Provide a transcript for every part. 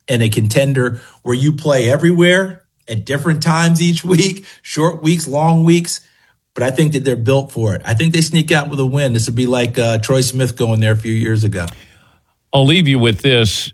and a contender where you play everywhere at different times each week, short weeks, long weeks. But I think that they're built for it. I think they sneak out with a win. This would be like Troy Smith going there a few years ago. I'll leave you with this.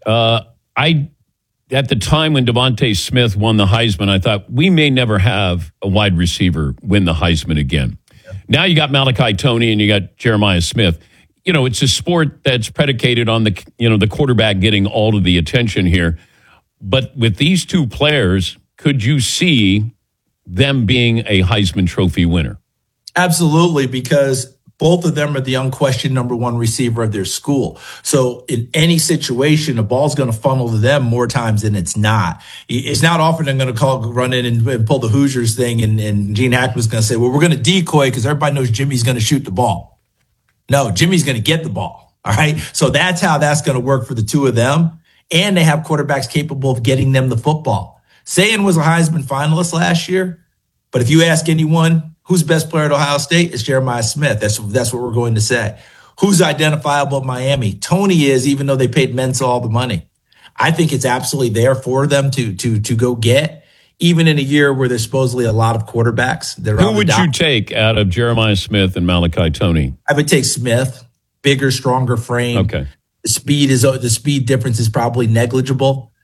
At the time when Devontae Smith won the Heisman, I thought we may never have a wide receiver win the Heisman again. Yeah. Now you got Malachi Toney and you got Jeremiah Smith. You know, it's a sport that's predicated on the quarterback getting all of the attention here. But with these two players, could you see them being a Heisman Trophy winner? Absolutely, because both of them are the unquestioned number one receiver of their school. So in any situation, the ball's going to funnel to them more times than it's not. It's not often they're going to run in and pull the Hoosiers thing, and Gene Hackman's going to say, well, we're going to decoy because everybody knows Jimmy's going to shoot the ball. No, Jimmy's going to get the ball. All right. So that's how that's going to work for the two of them. And they have quarterbacks capable of getting them the football. Sayin was a Heisman finalist last year, but if you ask anyone, who's best player at Ohio State? It's Jeremiah Smith. That's what we're going to say. Who's identifiable at Miami? Toney is, even though they paid Mensa all the money. I think it's absolutely there for them to go get, even in a year where there's supposedly a lot of quarterbacks. Who would you take out of Jeremiah Smith and Malachi Toney? I would take Smith. Bigger, stronger frame. Okay. The speed difference is probably negligible.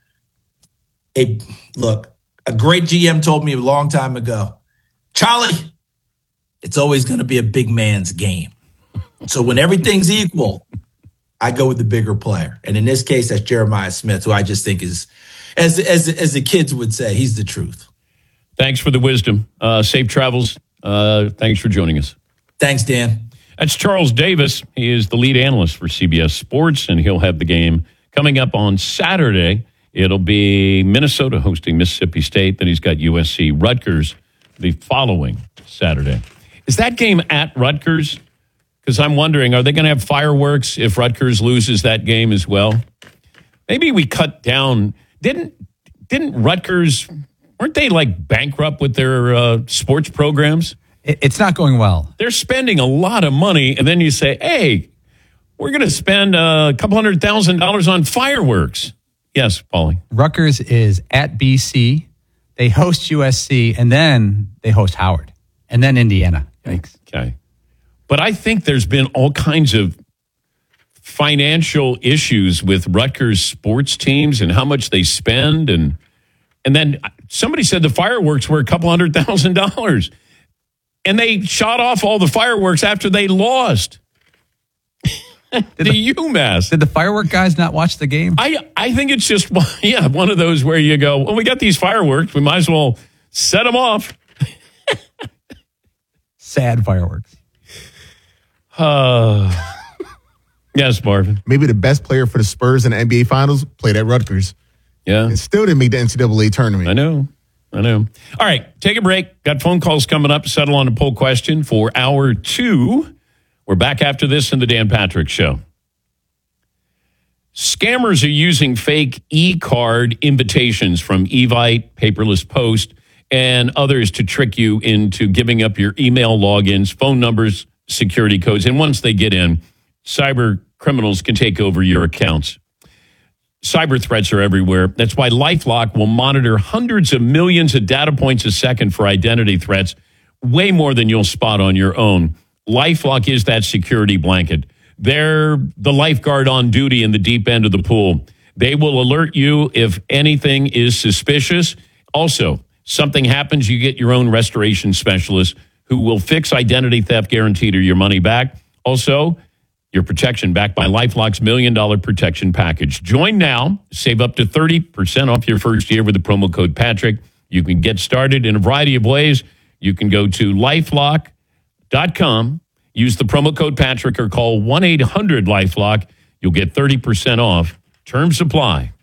A great GM told me a long time ago, Charlie, it's always going to be a big man's game. So when everything's equal, I go with the bigger player. And in this case, that's Jeremiah Smith, who I just think is, as the kids would say, he's the truth. Thanks for the wisdom. Safe travels. Thanks for joining us. Thanks, Dan. That's Charles Davis. He is the lead analyst for CBS Sports, and he'll have the game coming up on Saturday. It'll be Minnesota hosting Mississippi State. Then he's got USC Rutgers the following Saturday. Is that game at Rutgers? Because I'm wondering, are they going to have fireworks if Rutgers loses that game as well? Maybe we cut down. Didn't Rutgers, weren't they like bankrupt with their sports programs? It's not going well. They're spending a lot of money, and then you say, hey, we're going to spend a couple $100,000 on fireworks. Yes, Paulie. Rutgers is at BC. They host USC, and then they host Howard, and then Indiana. Yikes. Okay. But I think there's been all kinds of financial issues with Rutgers sports teams and how much they spend. And then somebody said the fireworks were a couple $100,000. And they shot off all the fireworks after they lost. UMass. Did the firework guys not watch the game? I think it's just, one of those where you go, well, we got these fireworks. We might as well set them off. Sad fireworks. Yes, Marvin. Maybe the best player for the Spurs in the NBA Finals played at Rutgers. Yeah. And still didn't make the NCAA tournament. I know. All right, take a break. Got phone calls coming up. Settle on a poll question for hour 2. We're back after this in the Dan Patrick Show. Scammers are using fake e-card invitations from Evite, Paperless Post, and others to trick you into giving up your email logins, phone numbers, security codes. And once they get in, cyber criminals can take over your accounts. Cyber threats are everywhere. That's why LifeLock will monitor hundreds of millions of data points a second for identity threats, way more than you'll spot on your own. LifeLock is that security blanket. They're the lifeguard on duty in the deep end of the pool. They will alert you if anything is suspicious. Also, something happens, you get your own restoration specialist who will fix identity theft, guaranteed or your money back. Also, your protection backed by LifeLock's $1 million protection package. Join now. Save up to 30% off your first year with the promo code Patrick. You can get started in a variety of ways. You can go to LifeLock.com, use the promo code Patrick, or call 1-800-LifeLock. You'll get 30% off. Terms apply.